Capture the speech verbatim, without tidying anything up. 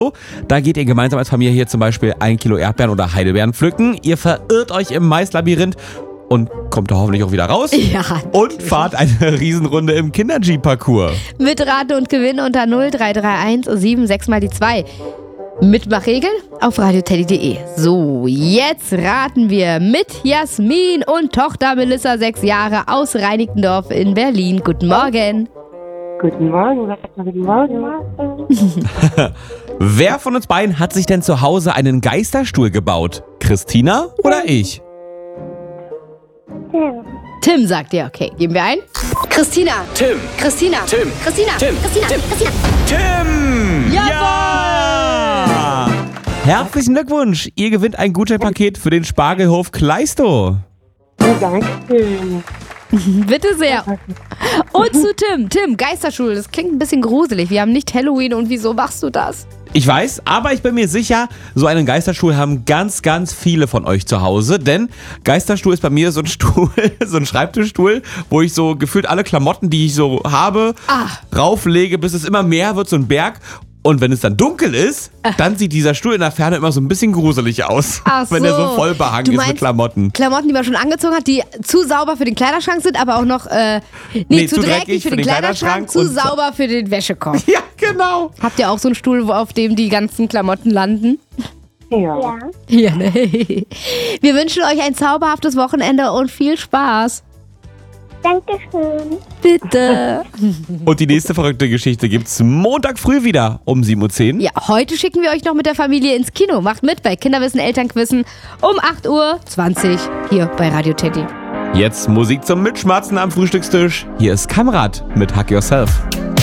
Da geht ihr gemeinsam als Familie hier zum Beispiel ein Kilo Erdbeeren oder Heidelbeeren pflücken. Ihr verirrt euch im Maislabyrinth und kommt da hoffentlich auch wieder raus. Ja. Und fahrt eine Riesenrunde im Kinder-G-Parcours. Mit Rate und Gewinn unter null drei drei eins sieben sechs mal die zwei. Mitmachregeln auf radioteddy punkt de. So, jetzt raten wir mit Jasmin und Tochter Melissa, sechs Jahre, aus Reinickendorf in Berlin. Guten Morgen. Guten Morgen, guten Morgen. Wer von uns beiden hat sich denn zu Hause einen Geisterstuhl gebaut? Christina oder ich? Tim. Tim sagt ja, okay. Geben wir ein. Christina. Tim. Christina. Tim. Christina. Tim. Christina. Tim. Christina. Tim! Jawohl! Ja! Herzlichen Glückwunsch! Ihr gewinnt ein Gutscheinpaket für den Spargelhof Kleistow. Dankeschön. Bitte sehr. Und zu Tim. Tim, Geisterstuhl, das klingt ein bisschen gruselig. Wir haben nicht Halloween und wieso machst du das? Ich weiß, aber ich bin mir sicher, so einen Geisterstuhl haben ganz, ganz viele von euch zu Hause, denn Geisterstuhl ist bei mir so ein Stuhl, so ein Schreibtischstuhl, wo ich so gefühlt alle Klamotten, die ich so habe, Ah. rauflege, bis es immer mehr wird, so ein Berg. Und wenn es dann dunkel ist, dann sieht dieser Stuhl in der Ferne immer so ein bisschen gruselig aus, Ach wenn er so. so voll behangen Du ist meinst mit Klamotten. Klamotten, die man schon angezogen hat, die zu sauber für den Kleiderschrank sind, aber auch noch äh, nee, Nee, zu, dreckig für den, Kleiderschrank, zu und- sauber für den Wäschekorb. Ja, genau. Habt ihr auch so einen Stuhl, wo auf dem die ganzen Klamotten landen? Ja. Ja, ne? Wir wünschen euch ein zauberhaftes Wochenende und viel Spaß. Dankeschön. Bitte. Und die nächste verrückte Geschichte gibt's Montag früh wieder um sieben Uhr zehn. Ja, heute schicken wir euch noch mit der Familie ins Kino. Macht mit bei Kinderwissen, Elternquissen um acht Uhr zwanzig hier bei Radio Teddy. Jetzt Musik zum Mitschmatzen am Frühstückstisch. Hier ist Kamrat mit Hack Yourself.